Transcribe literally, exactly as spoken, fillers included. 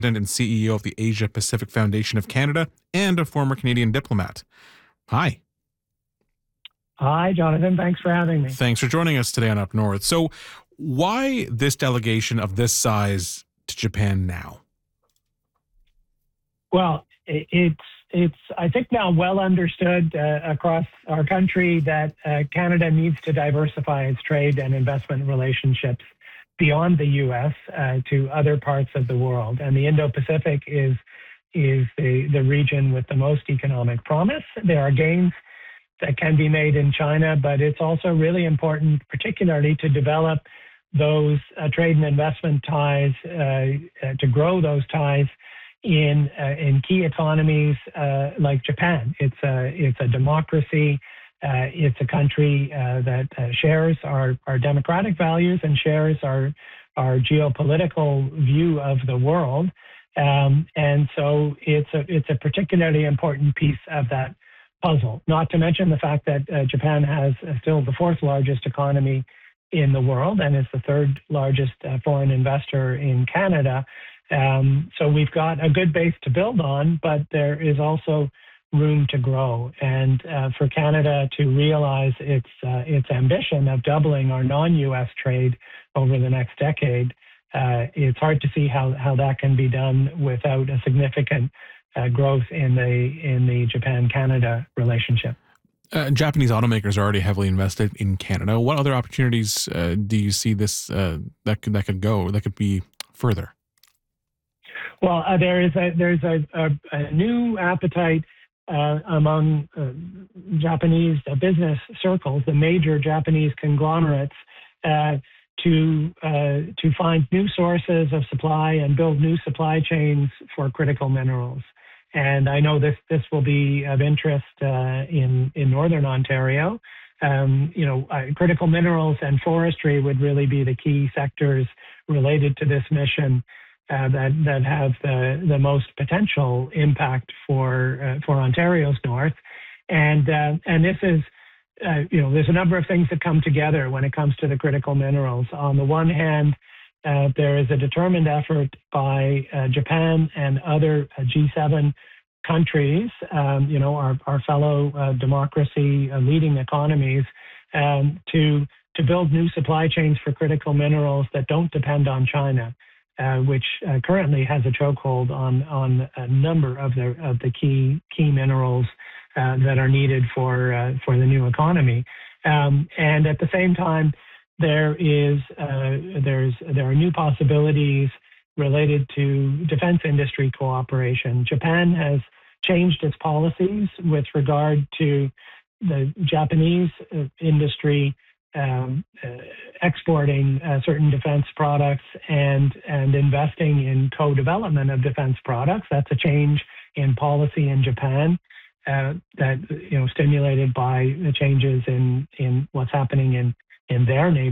And C E O of the Asia Pacific Foundation of Canada and a former Canadian diplomat. Hi. Hi, Jonathan. Thanks for having me. Thanks for joining us today on Up North. So why this delegation of this size to Japan now? Well, it's, it's I think now well understood uh, across our country that uh, Canada needs to diversify its trade and investment relationships beyond the U S uh, to other parts of the world. And the Indo-Pacific is, is the, the region with the most economic promise. There are gains that can be made in China, but it's also really important, particularly to develop those uh, trade and investment ties, uh, uh, to grow those ties in uh, in key economies uh, like Japan. It's a, it's a democracy. Uh, it's a country uh, that uh, shares our, our democratic values and shares our, our geopolitical view of the world. Um, and so it's a, it's a particularly important piece of that puzzle, not to mention the fact that uh, Japan has uh, still the fourth largest economy in the world and is the third largest uh, foreign investor in Canada. Um, so we've got a good base to build on, but there is also room to grow. And uh, for Canada to realize its uh, its ambition of doubling our non-U S trade over the next decade, uh, it's hard to see how, how that can be done without a significant uh, growth in the in the Japan-Canada relationship. Uh, Japanese automakers are already heavily invested in Canada. What other opportunities uh, do you see this uh, that could that could go that could be further? Well, uh, there is a there's a, a, a new appetite uh, among uh, Japanese uh, business circles, the major Japanese conglomerates, uh, to uh, to find new sources of supply and build new supply chains for critical minerals. And I know this this will be of interest uh, in in northern Ontario. Um, you know, uh, critical minerals and forestry would really be the key sectors related to this mission. Uh, that that have the the most potential impact for uh, for Ontario's north, and uh, and this is uh, you know there's a number of things that come together when it comes to the critical minerals. On the one hand, uh, there is a determined effort by uh, Japan and other uh, G seven countries, um, you know our our fellow uh, democracy uh, leading economies, um, to to build new supply chains for critical minerals that don't depend on China. Uh, which uh, currently has a chokehold on on a number of the of the key key minerals uh, that are needed for uh, for the new economy, um, and at the same time, there is uh, there's there are new possibilities related to defense industry cooperation. Japan has changed its policies with regard to the Japanese uh, industry Um, uh, exporting uh, certain defense products and and investing in co-development of defense products. That's a change in policy in Japan uh, that you know stimulated by the changes in in what's happening in in their neighborhood.